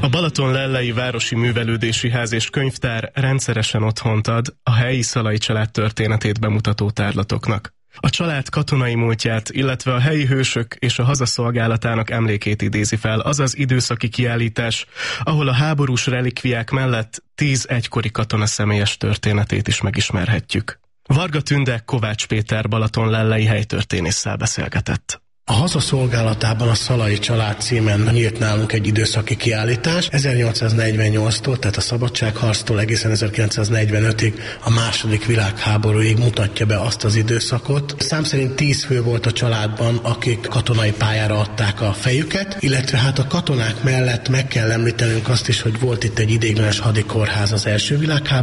A Balatonlellei Városi Művelődési Ház és Könyvtár rendszeresen otthont ad a helyi Szalai család történetét bemutató tárlatoknak. A család katonai múltját, illetve a helyi hősök és a hazaszolgálatának emlékét idézi fel az az időszaki kiállítás, ahol a háborús relikviák mellett 10 egykori katona személyes történetét is megismerhetjük. Varga Tünde Kovács Péter balatonlellei helytörténésszel beszélgetett. A hazaszolgálatában a Szalai család címen nyílt nálunk egy időszaki kiállítás. 1848-tól, tehát a szabadságharctól egészen 1945-ig, a második világháborúig mutatja be azt az időszakot. Szám szerint 10 fő volt a családban, akik katonai pályára adták a fejüket, illetve hát a katonák mellett meg kell említenünk azt is, hogy volt itt egy ideiglenes hadikórház az első világháború